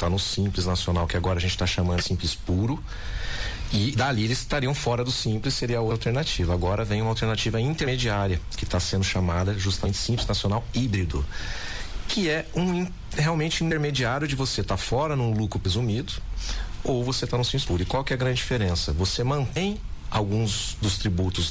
está no Simples Nacional, que agora a gente está chamando de Simples Puro, e dali eles estariam fora do Simples, seria a outra alternativa. Agora vem uma alternativa intermediária, que está sendo chamada justamente Simples Nacional Híbrido, que é realmente intermediário de você estar fora num lucro presumido, ou você está no Simples Puro. E qual que é a grande diferença? Você mantém alguns dos tributos